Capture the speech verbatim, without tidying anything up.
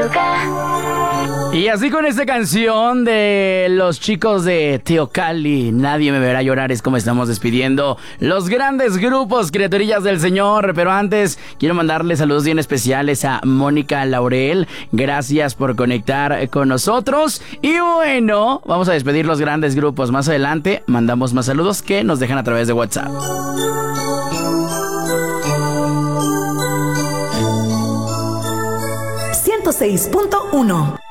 Y así con esta canción de los chicos de Teocalli, Nadie me verá llorar, es como estamos despidiendo los grandes grupos Criaturillas del Señor. Pero antes quiero mandarle saludos bien especiales a Mónica Laurel. Gracias por conectar con nosotros. Y bueno, vamos a despedir los grandes grupos. Más adelante mandamos más saludos que nos dejan a través de WhatsApp. ciento seis punto uno